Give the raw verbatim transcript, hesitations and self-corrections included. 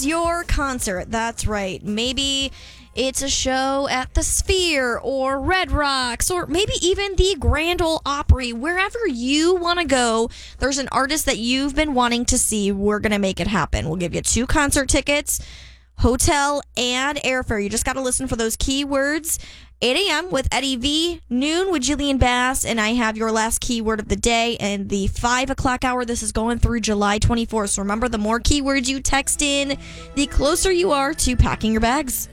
is your concert. That's right. Maybe it's a show at the Sphere or Red Rocks or maybe even the Grand Ole Opry. Wherever you want to go, there's an artist that you've been wanting to see. We're going to make it happen. We'll give you two concert tickets, hotel, and airfare. You just got to listen for those keywords. eight a.m. with Eddie V, noon with Jillian Bass, and I have your last keyword of the day and the five o'clock hour. This is going through July twenty-fourth. So remember, the more keywords you text in, the closer you are to packing your bags.